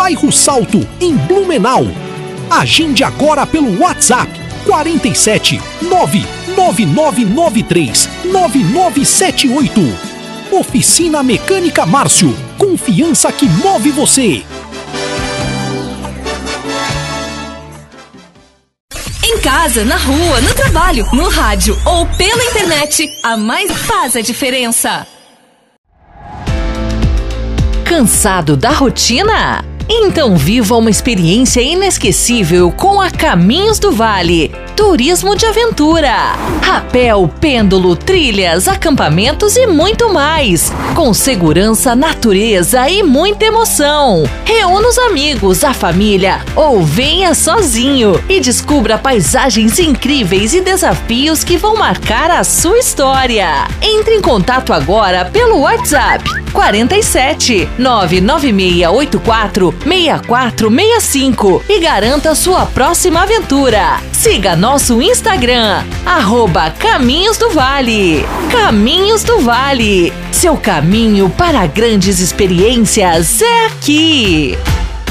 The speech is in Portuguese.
bairro Salto, em Blumenau. Agende agora pelo WhatsApp 47 99993 9978. Oficina Mecânica Márcio. Confiança que move você. Em casa, na rua, no trabalho, no rádio ou pela internet, a Mais faz a diferença. Cansado da rotina? Então viva uma experiência inesquecível com a Caminhos do Vale. Turismo de aventura, rapel, pêndulo, trilhas, acampamentos e muito mais. Com segurança, natureza e muita emoção. Reúna os amigos, a família ou venha sozinho e descubra paisagens incríveis e desafios que vão marcar a sua história. Entre em contato agora pelo WhatsApp 47 99684 6465 e garanta sua próxima aventura. Siga nosso Instagram, @Caminhos do Vale. Caminhos do Vale. Seu caminho para grandes experiências é aqui.